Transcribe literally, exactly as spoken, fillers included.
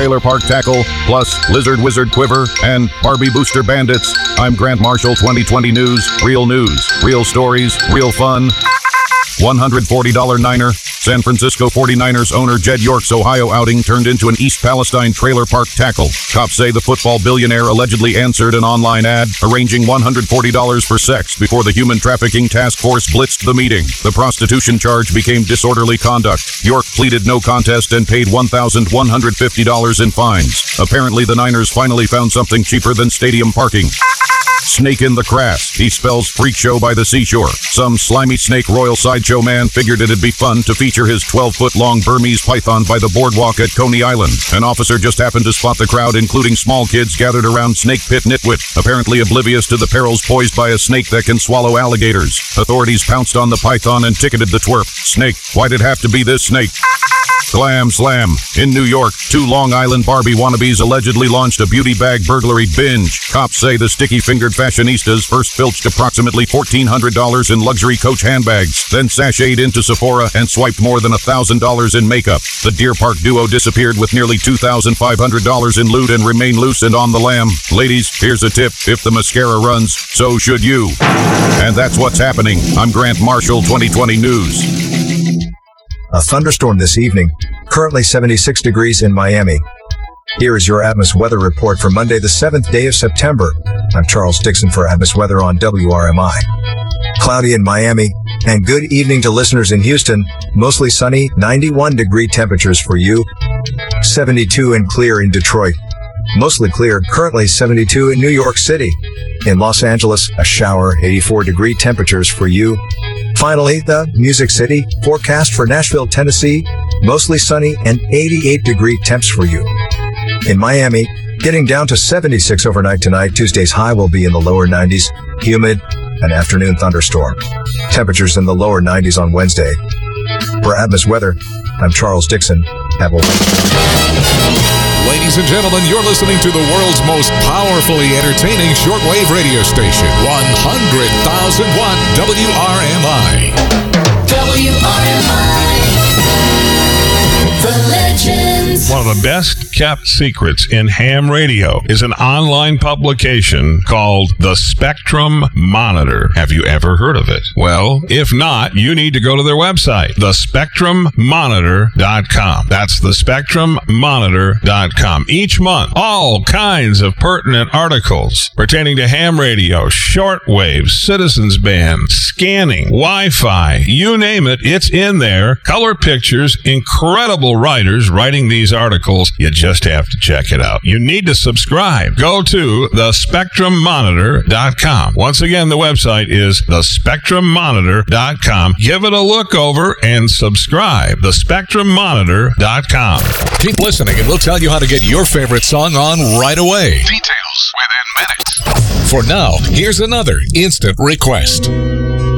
Trailer Park Tackle, plus Lizard Wizard Quiver and Barbie Booster Bandits. I'm Grant Marshall, twenty twenty News. Real news, real stories, real fun. one hundred forty dollars Niner. San Francisco forty-niners owner Jed York's Ohio outing turned into an East Palestine trailer park tackle. Cops say the football billionaire allegedly answered an online ad arranging one hundred forty dollars for sex before the human trafficking task force blitzed the meeting. The prostitution charge became disorderly conduct. York pleaded no contest and paid one thousand one hundred fifty dollars in fines. Apparently, the Niners finally found something cheaper than stadium parking. Snake in the Grass. He spells freak show by the seashore. Some slimy snake royal sideshow man figured it'd be fun to feature his twelve-foot-long Burmese python by the boardwalk at Coney Island. An officer just happened to spot the crowd, including small kids gathered around Snake Pit Nitwit, apparently oblivious to the perils posed by a snake that can swallow alligators. Authorities pounced on the python and ticketed the twerp. Snake, why'd it have to be this snake? Glam Slam. In New York, two Long Island Barbie wannabes allegedly launched a beauty bag burglary binge. Cops say the sticky-fingered fashionistas first filched approximately fourteen hundred dollars in luxury Coach handbags, then sashayed into Sephora and swiped more than one thousand dollars in makeup. The Deer Park duo disappeared with nearly two thousand five hundred dollars in loot and remain loose and on the lam. Ladies, here's a tip. If the mascara runs, so should you. And that's what's happening. I'm Grant Marshall, twenty twenty News. A thunderstorm this evening. Currently seventy-six degrees in Miami. Here is your Atmos weather report for Monday, the seventh day of September. I'm Charles Dixon for Atmos Weather on W R M I. Cloudy in Miami, and good evening to listeners in Houston. Mostly sunny, ninety-one degree temperatures for you. seventy-two and clear in Detroit. Mostly clear, currently seventy-two in New York City. In Los Angeles, a shower, eighty-four degree temperatures for you. Finally, the Music City, forecast for Nashville, Tennessee, mostly sunny and eighty-eight degree temps for you. In Miami, getting down to seventy-six overnight tonight. Tuesday's high will be in the lower nineties, humid, an afternoon thunderstorm. Temperatures in the lower nineties on Wednesday. For Atmos Weather, I'm Charles Dixon. Have a Ladies and gentlemen, you're listening to the world's most powerfully entertaining shortwave radio station, one hundred thousand watt W R M I. W R M I. The Legends. One of the best kept secrets in ham radio is an online publication called The Spectrum Monitor. Have you ever heard of it? Well, if not, you need to go to their website, the spectrum monitor dot com. That's the spectrum monitor dot com. Each month, all kinds of pertinent articles pertaining to ham radio, shortwave, citizens band, scanning, Wi-Fi, you name it, it's in there. Color pictures, incredible writers writing these articles. You just have to check it out. You need to subscribe. Go to the spectrum monitor dot com. Once again, the website is the spectrum monitor dot com. Give it a look over and subscribe. the spectrum monitor dot com. Keep listening and we'll tell you how to get your favorite song on right away. Details within minutes. For now, here's another instant request.